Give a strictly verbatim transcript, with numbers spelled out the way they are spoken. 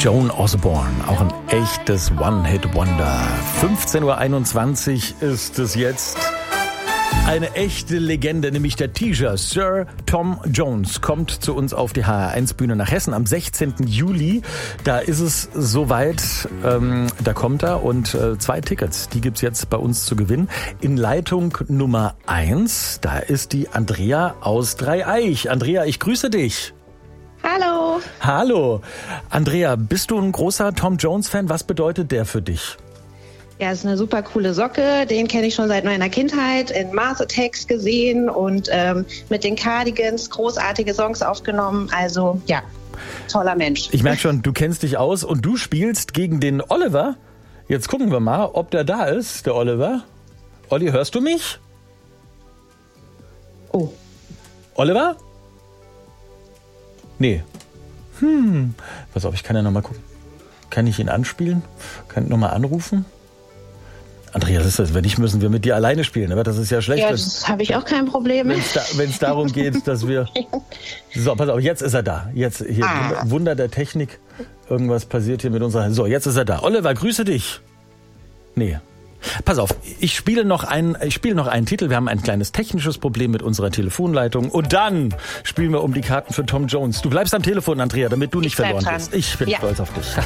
Joan Osborne, auch ein echtes One-Hit-Wonder. fünfzehn Uhr einundzwanzig ist es jetzt. Eine echte Legende, nämlich der Teaser. Sir Tom Jones kommt zu uns auf die H R eins Bühne nach Hessen am sechzehnten Juli. Da ist es soweit, ähm, da kommt er und äh, zwei Tickets, die gibt's jetzt bei uns zu gewinnen. In Leitung Nummer eins, da ist die Andrea aus Dreieich. Andrea, ich grüße dich. Hallo. Hallo. Andrea, bist du ein großer Tom Jones-Fan? Was bedeutet der für dich? Ja, ist eine super coole Socke. Den kenne ich schon seit meiner Kindheit in Mars Attacks gesehen und ähm, mit den Cardigans großartige Songs aufgenommen. Also ja, toller Mensch. Ich merke schon, du kennst dich aus und du spielst gegen den Oliver. Jetzt gucken wir mal, ob der da ist, der Oliver. Olli, hörst du mich? Oh. Oliver? Nee. Hm. Pass auf, ich kann ja nochmal gucken. Kann ich ihn anspielen? Kann ich nochmal anrufen? Andrea, das ist das. Wenn nicht, müssen wir mit dir alleine spielen. Aber das ist ja schlecht. Ja, das habe ich auch kein Problem mit. Wenn es da, darum geht, dass wir... So, pass auf, jetzt ist er da. Jetzt hier, ah. Wunder der Technik. Irgendwas passiert hier mit unserer... So, jetzt ist er da. Oliver, grüße dich. Nee. Pass auf, ich spiele noch einen, ich spiele noch einen Titel. Wir haben ein kleines technisches Problem mit unserer Telefonleitung. Und dann spielen wir um die Karten für Tom Jones. Du bleibst am Telefon, Andrea, damit du nicht verloren bist. Ich bin ja. stolz auf dich.